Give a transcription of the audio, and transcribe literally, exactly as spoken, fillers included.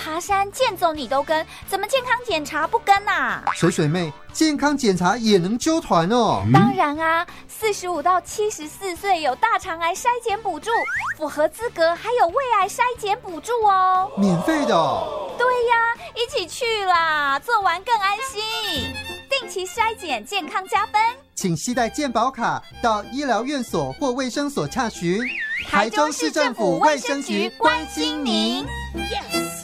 爬山、健走你都跟，怎么健康检查不跟啊？ 水水妹，健康检查也能揪团哦？ 当然啊，四十五到七十四岁有大肠癌筛检补助，符合资格还有胃癌筛检补助哦， 免费的哦？ 对呀，一起去啦，做完更安心。定期筛检，健康加分。 请携带健保卡到医疗院所或卫生所洽询。 台中市政府卫生局关心您。Yes。